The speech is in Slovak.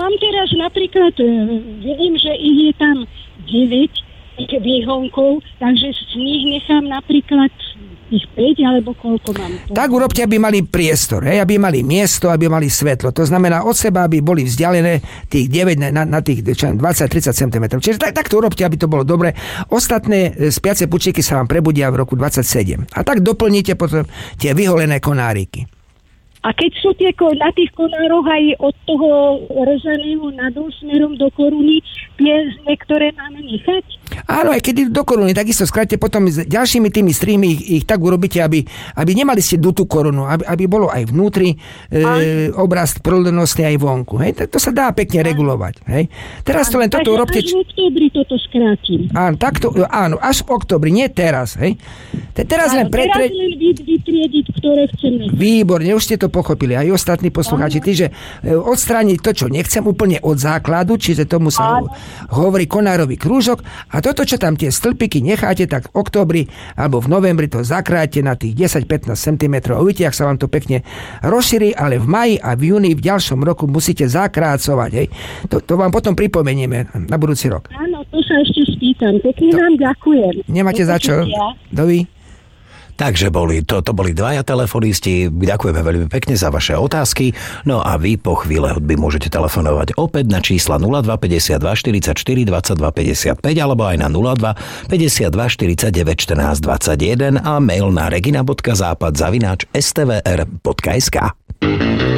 mám teraz napríklad, vidím, že ich je tam 9 výhonkov, takže z nich nechám napríklad ich 5, alebo koľko mám. Tak urobte, aby mali priestor, aby mali miesto, aby mali svetlo. To znamená od seba, aby boli vzdialené tých 9 na tých 20-30 cm. Čiže tak to urobte, aby to bolo dobre. Ostatné spiace pučíky sa vám prebudia v roku 27. A tak doplníte potom tie vyholené konáriky. A keď sú na tých konároch aj od toho rezaného nadol smerom do koruny, tie niektoré máme nechať? Áno, aj keď idú do koruny, takisto skráte potom s ďalšími tými strihmi ich tak urobíte, aby nemali ste dutú korunu, aby bolo aj vnútri obraz plodonostný aj vonku. Hej? To sa dá pekne regulovať. Hej? Teraz to len toto urobte. Až v októbri toto skrátim. Áno, až v októbri, nie teraz. Hej? Teraz len vytriediť, ktoré chceme. Výborne, už ste to pochopili, aj ostatní poslucháči. Čiže odstrániť to, čo nechcem úplne od základu, čiže tomu sa hovorí konárový krúžok, a toto, čo tam tie stĺpiky necháte, tak v októbri alebo v novembri to zakráte na tých 10-15 cm. Uvidíte, ak sa vám to pekne rozšíri, ale v maji a v júni v ďalšom roku musíte zakrácovať. Hej. To vám potom pripomenieme na budúci rok. Áno, to sa ešte spýtam. Pekne vám ďakujem. Nemáte za čo. Dovi. Takže to boli dvaja telefonisti. Ďakujeme veľmi pekne za vaše otázky. No a vy po chvíle hudby môžete telefonovať opäť na čísla 0252 44 22 55 alebo aj na 02 52 49 14 21 a mail na regina.západ@stvr.sk.